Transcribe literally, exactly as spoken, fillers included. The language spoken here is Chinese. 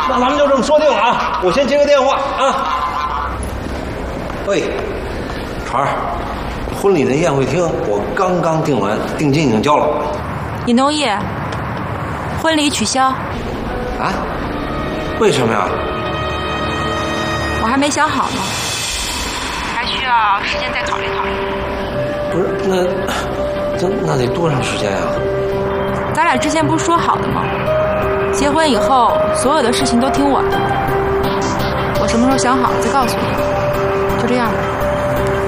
那咱们就这么说定了啊！我先接个电话啊。喂，传儿，婚礼的宴会厅我刚刚订完，定金已经交了。 你同意？婚礼取消？ 啊？为什么呀？ 我还没想好呢，还需要时间再考虑考虑。 不是，那这那得多长时间呀？ 咱俩之前不是说好的吗？结婚以后，所有的事情都听我的。我什么时候想好了再告诉你。就这样吧。